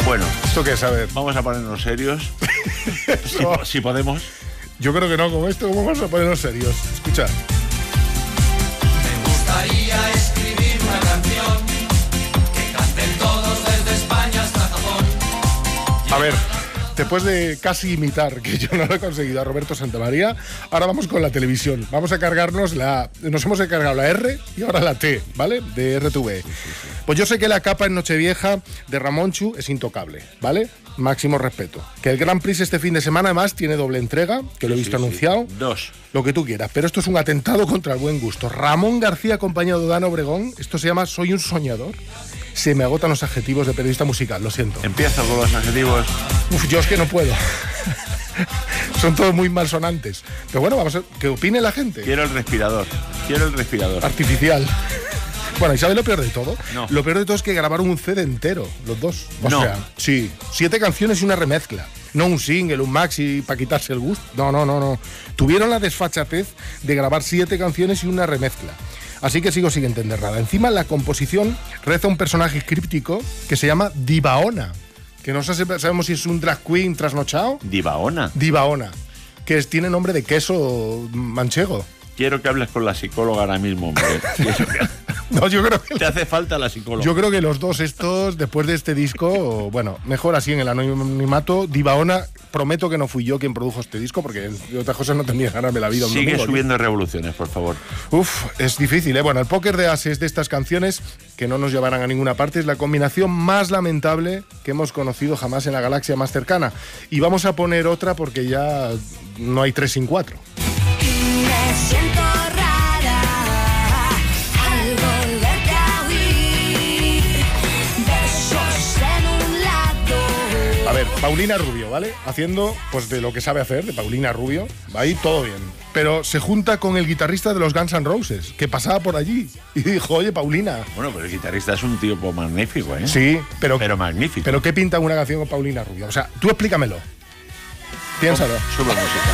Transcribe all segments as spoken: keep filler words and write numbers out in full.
Bueno, ¿esto qué es? A ver. Vamos a ponernos serios. si, No. si podemos. Yo creo que no, con esto, ¿cómo vamos a ponernos serios? Escucha. Me gustaría escribir una canción que canten todos desde España hasta Japón. A ver, después de casi imitar, que yo no lo he conseguido, a Roberto Santamaría, ahora vamos con la televisión. Vamos a cargarnos la... Nos hemos cargado la R y ahora la T, ¿vale? De R T V. Pues yo sé que la capa en Nochevieja de Ramonchu es intocable, ¿vale? Máximo respeto. Que el Grand Prix este fin de semana, además, tiene doble entrega, que lo he Sí, visto sí, anunciado. sí. Dos. Lo que tú quieras, pero esto es un atentado contra el buen gusto. Ramón García acompañado de Dana Obregón, esto se llama Soy un soñador. Se me agotan los adjetivos de periodista musical, lo siento. Empiezo con los adjetivos. Uf, yo es que no puedo. Son todos muy malsonantes. Pero bueno, vamos a ver qué opine la gente. Quiero el respirador. Quiero el respirador. Artificial. Bueno, ¿y sabes lo peor de todo? No. Lo peor de todo es que grabaron un C D entero, los dos. O No. sea, sí, siete canciones y una remezcla. No un single, un maxi para quitarse el gusto. No, no, no, no. Tuvieron la desfachatez de grabar siete canciones y una remezcla. Así que sigo sin entender nada. Encima, la composición reza un personaje críptico que se llama Divaona. Que no sé- sabemos si es un drag queen trasnochado. Divaona. Divaona. Que es- tiene nombre de queso manchego. Quiero que hables con la psicóloga ahora mismo, hombre. Y eso que- No, yo creo que... Te hace falta la psicóloga. Yo creo que los dos estos, después de este disco, bueno, mejor así en el anonimato. Divaona, prometo que no fui yo quien produjo este disco, porque de otras cosas no tenía ganarme la vida un Sigue domingo, subiendo revoluciones, por favor. tío. Uf, es difícil, ¿eh? Bueno, el póker de ases de estas canciones, que no nos llevarán a ninguna parte, es la combinación más lamentable que hemos conocido jamás en la galaxia más cercana. Y vamos a poner otra porque ya no hay tres sin cuatro. Me siento rara al volverte a oír. Besos en un lado. A ver, Paulina Rubio, ¿vale? Haciendo, pues, de lo que sabe hacer, de Paulina Rubio. Va ahí todo bien. Pero se junta con el guitarrista de los Guns N' Roses, que pasaba por allí. Y dijo, oye, Paulina. Bueno, pero el guitarrista es un tipo magnífico, ¿eh? Sí, pero... Pero magnífico. ¿Pero qué pinta una canción con Paulina Rubio? O sea, tú explícamelo. Piénsalo. Sube música.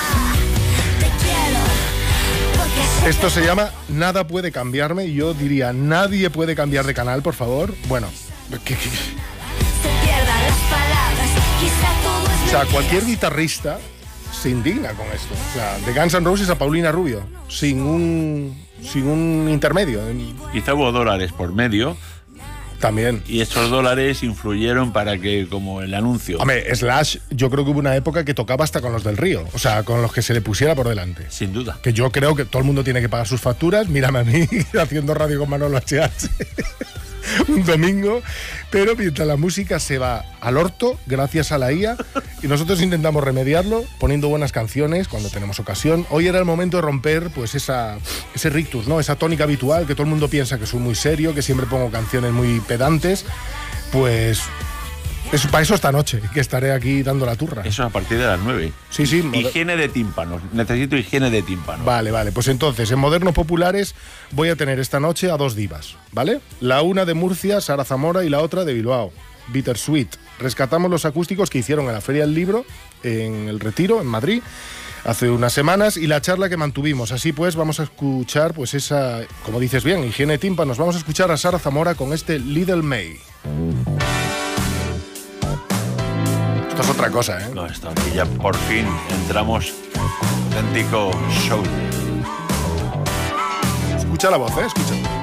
Te quiero porque sé Esto se llama Nada puede cambiarme. Y yo diría, nadie puede cambiar de canal, por favor. Bueno, ¿qué- qué- que se pierdan las palabras. Quizá todo es o sea, mentira. cualquier guitarrista se indigna con esto. O sea, de Guns N' Roses a Paulina Rubio, sin un, sin un intermedio. Quizá hubo dólares por medio También. y estos dólares influyeron para que, como el anuncio, Hombre, Slash, yo creo que hubo una época que tocaba hasta con los del Río. O sea, con los que se le pusiera por delante. sin duda. Que yo creo que todo el mundo tiene que pagar sus facturas. Mírame a mí haciendo radio con Manolo H H un domingo. Pero mientras la música se va al orto, gracias a la I A, y nosotros intentamos remediarlo poniendo buenas canciones cuando tenemos ocasión. Hoy era el momento de romper pues esa, ese rictus, ¿no? Esa tónica habitual que todo el mundo piensa que soy muy serio, que siempre pongo canciones muy pedantes. Pues... Es, para eso esta noche, que estaré aquí dando la turra. Eso a partir de las nueve. Sí, sí. moder- Higiene de tímpanos. Necesito higiene de tímpanos. Vale, vale. Pues entonces, en Modernos Populares voy a tener esta noche a dos divas, ¿vale? La una de Murcia, Sara Zamora, y la otra de Bilbao, Bittersweet. Rescatamos los acústicos que hicieron en la Feria del Libro, en El Retiro, en Madrid, hace unas semanas, y la charla que mantuvimos. Así pues, vamos a escuchar, pues esa, como dices bien, higiene de tímpanos. Vamos a escuchar a Sara Zamora con este Little May. Esto es otra cosa, ¿eh? No, está aquí ya por fin entramos auténtico show. Escucha la voz, ¿eh? Escucha.